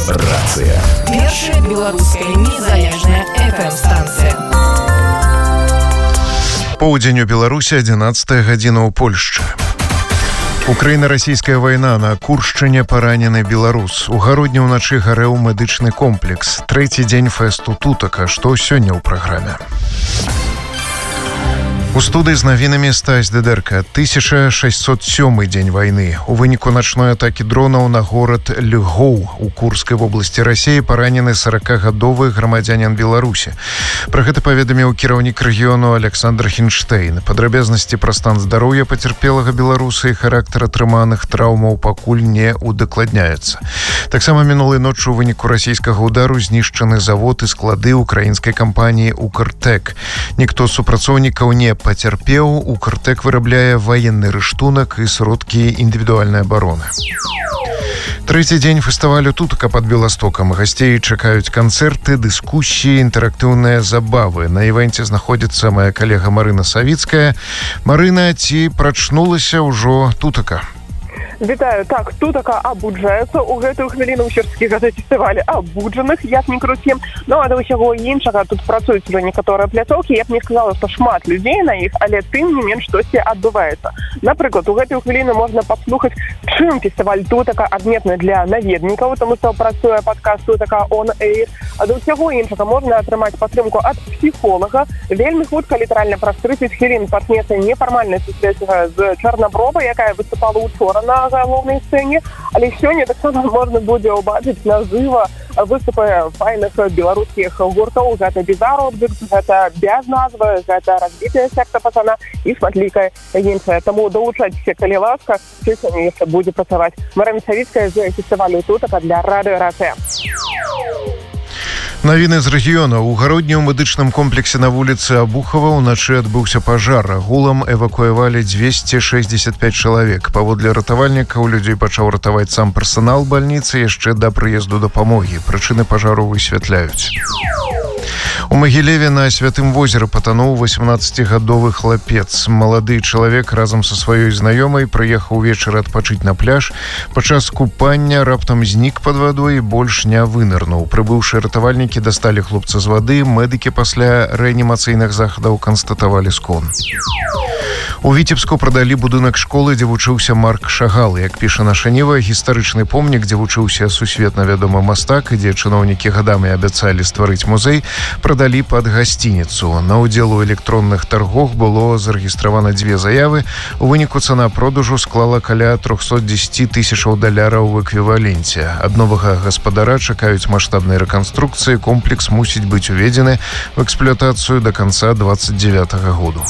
Рацыя. Першая беларуская незалежная FM-станцыя. Поўдзень у Беларусі, 11 гадзіна ў Польшчы. Украіна-расійская вайна. На Куршчыне паранены беларус. У гародні ўначы гарэў медычны комплекс. Трэці дзень фэсту тутака. Што сёння ў праграме? У студыі з навінамі Стась Дедерка. 1607 дзень вайны. У выніку начной атакі дронаў на горад Льгоў у Курскай вобласці Расіі паранены 40-гадовы грамадзянін Беларусі. Пра гэта паведаміў кіраўнік рэгіёну Александр Хінштейн. Падрабязнасці пра стан здароўя пацярпелага беларуса і характар атрыманых траўмаў пакуль не удакладняецца. Таксама мінулай ноччу у выніку расійскага удару знішчаны завод і склады украінскай кампаніі «Укртэк». Ніхто з супрацоўнікаў не пацярпеў. «Укртэк» вырабляе ваенны рыштунак і сродкі індывідуальнай абароны. Трэці дзень фестывалю тутака пад Беластокам. Гасцей чакаюць канцэрты, дыскусіі, інтэрактыўныя забавы. На івэнце знаходзіцца моя калега Марына Савіцкая. Марына, ці прачнулася ўжо тутака? Вітаю. Так, тутака абуджаецца. У гэтую хвіліну ў сельскі фестывалі абуджаных, як ні круці. Ну, а да ўсяго іншага, тут працуюць уже некаторыя пляцоўкі. Я б не сказала, што шмат людзей на іх, але тым не менш штосьці адбываецца. Напрыклад, у гэтую хвіліну можна паслухаць, чым фестываль тутака адметны для наведнікаў, таму што працуе падкаст тутака On Air. А да ўсяго іншага можна атрымаць падтрымку ад псіхолага. Вельмі хутка, літаральна праз 30 хвілін пачнецца нефармальная сустрэча з Чарнабровай, якая выступала учора на галоўнай сцэне, але сёння таксама можна будзе ўбачыць нажыва выступы файных беларускіх гуртоў. Гэта Bizarre Objects, гэта без назвы, гэта разбітая секта пацана і шматлікае іншае. Таму далучайцеся, калі ласка, сёння яшчэ будзе працаваць. Марына Савіцкая з фестывалю тутака для радыё Рацыя. Навіны з рэгіёна. У гародні ў медычным комплексе на вуліцы Абухова ўначы адбыўся пажар. Агулам эвакуявалі 265 чалавек. Паводле ратавальнікаў, людзей пачаў ратаваць сам персанал бальніцы яшчэ да прыезду дапамогі. Прычыны пажару высвятляюць. У Магілеве на Святым возеры патануў 18-гадовы хлапец. Малады чалавек разам са сваёй знаёмай прыехаў увечары адпачыць на пляж. Падчас купання раптам знік пад вадой і больш не вынырнуў. Прыбыўшы ратавальнікі дасталі хлопца з вады. Медыкі пасля рэанімацыйных захадаў канстатавалі скон. У Віцебску прадалі будынак школы, дзе вучыўся Марк Шагал. Як піша наша Ніва, гістарычны помнік, дзе вучыўся сусветна вядомы мастак, дзе чыноўнікі гадамі абяцалі стварыць музей, прадалі пад гасцініцу. На ўдзел у электронных таргах было зарэгістравана 2 заявы. У выніку цана продажу склала каля $310 тысячаў ў эквіваленце. Ад новага гаспадара чакаюць маштабнай рэканструкцыі. Комплекс мусіць быць уведзены ў эксплуатацыю да канца 29-го году.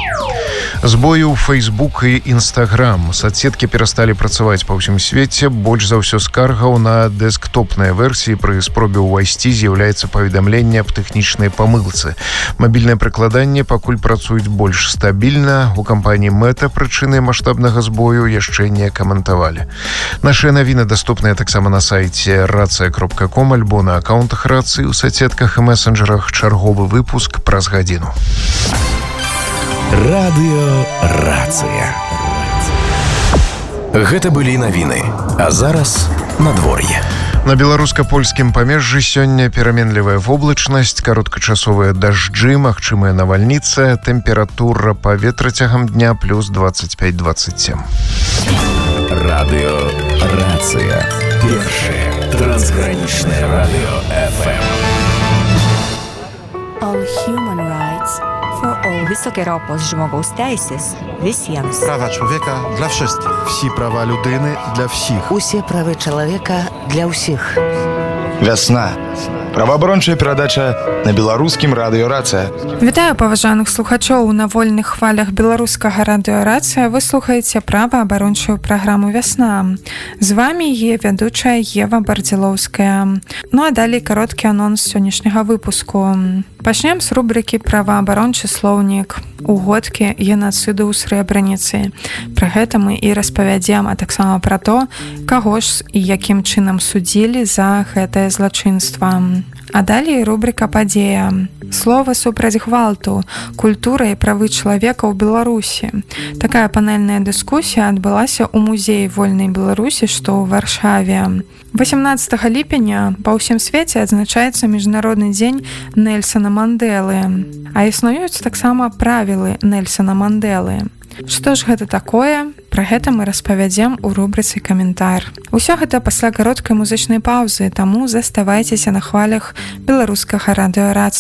Збоі ў Facebook і Instagram. Соцсеткі перасталі працаваць па ўсім свеце. Больш за ўсё скаргаў на дэсктопныя версіі. Пры спробе ўвайсці з'яўляецца паведамленне аб тэхнічнай памылцы. Мабільнае прыкладанне пакуль працуюць больш стабільна. У кампаніі Meta прычыны маштабнага збою яшчэ не каментавалі. Нашыя навіны даступныя таксама на сайце racja.com альбо на акаунтах Рацыі ў соцсетках і месенджерах. Чарговы выпуск праз гадзіну. Радыё Рацыя. Гэта былі навіны. А зараз надвор'е. На беларуска-польскім памежжы сёння пераменлівая воблачнасць, кароткачасовыя дажджы, магчымая навальніца, тэмпература паветра цягам дня плюс 25-27. Радыё Рацыя. Першае трансгранічнае радыё FM. All human rights for all. Високе жмогоус тейсис, вісєнс. Права чоловіка для всіх. Всі права людини для всіх. Усі прави чоловіка для усіх. Вясна. Праваабарончая перадача на беларускім радыё Рацыя. Вітаю паважаных слухачоў. На вольных хвалях беларускага радыё Рацыя вы слухаеце праваабарончую праграму «Вясна». З вами е вядучая Ева Бардзілоўская. Ну а далей кароткі анонс сённяшняга выпуску. Пачнем з рубрыкі «Праваабарончы слоўнік». Угодкі генацыду ў Срэбраніцы. Пра гэта мы і распавядзем, а таксама пра то, каго ж і якім чынам судзілі за гэтае злачынства. А далей рубрика «Падзея». Слова супраць гвалту, культура і правы чалавека ў Беларусі. Такая панельная дыскусія адбылася ў музеі вольнай Беларусі, што ў Варшаве. 18 ліпеня па ўсім свеце адзначаецца міжнародны дзень Нельсона Мандэлы. А існуюць таксама правілы Нельсона Мандэлы. Што ж гэта такое? Пра гэта мы распавядзем у рубрыцы «Каментар». Усё гэта пасля кароткай музычнай паўзы, таму заставайцеся на хвалях беларускага радыёрацыі.